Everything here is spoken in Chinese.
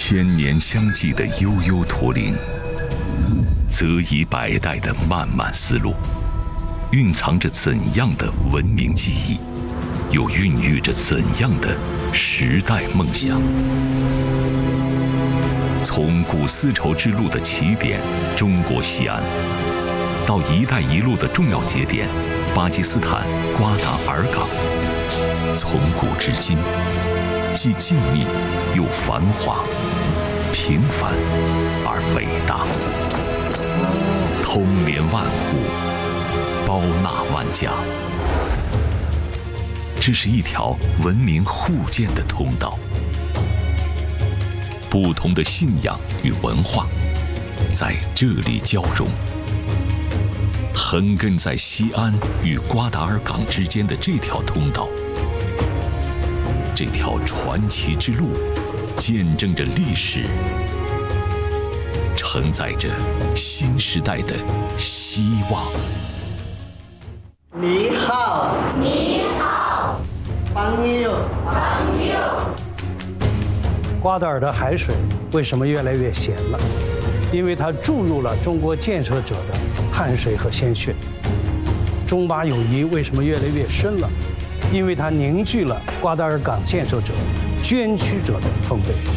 千年相继的悠悠驼铃，泽以百代的漫漫丝路，蕴藏着怎样的文明记忆，又孕育着怎样的时代梦想。从古丝绸之路的起点中国西安，到一带一路的重要节点巴基斯坦瓜达尔港，从古至今，既静谧又繁华，平凡而伟大，通连万户，包纳万家。这是一条文明互鉴的通道，不同的信仰与文化在这里交融。横亘在西安与瓜达尔港之间的这条通道，这条传奇之路，见证着历史，承载着新时代的希望。 你好， 你好， 朋友， 朋友。 瓜达尔的海水为什么越来越咸了？因为它注入了中国建设者的汗水和鲜血。中巴友谊为什么越来越深了？因为它凝聚了瓜达尔港建设者、捐躯者的丰碑。